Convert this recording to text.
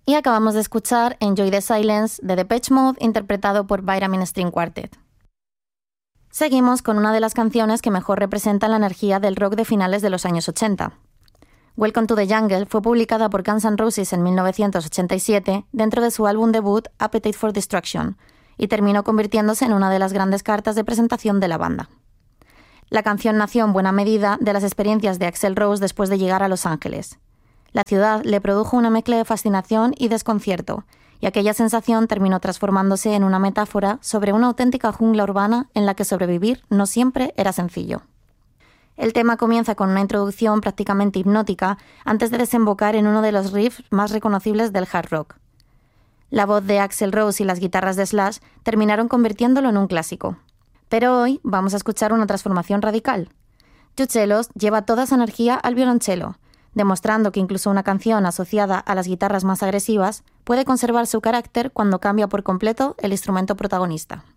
Y acabamos de escuchar Enjoy the Silence de Depeche Mode, interpretado por Vitamin String Quartet. Seguimos con una de las canciones que mejor representan la energía del rock de finales de los años 80. Welcome to the Jungle fue publicada por Guns N' Roses en 1987 dentro de su álbum debut Appetite for Destruction y terminó convirtiéndose en una de las grandes cartas de presentación de la banda. La canción nació en buena medida de las experiencias de Axl Rose después de llegar a Los Ángeles. La ciudad le produjo una mezcla de fascinación y desconcierto, y aquella sensación terminó transformándose en una metáfora sobre una auténtica jungla urbana en la que sobrevivir no siempre era sencillo. El tema comienza con una introducción prácticamente hipnótica antes de desembocar en uno de los riffs más reconocibles del hard rock. La voz de Axl Rose y las guitarras de Slash terminaron convirtiéndolo en un clásico. Pero hoy vamos a escuchar una transformación radical. Yuchelos lleva toda esa energía al violonchelo, demostrando que incluso una canción asociada a las guitarras más agresivas puede conservar su carácter cuando cambia por completo el instrumento protagonista.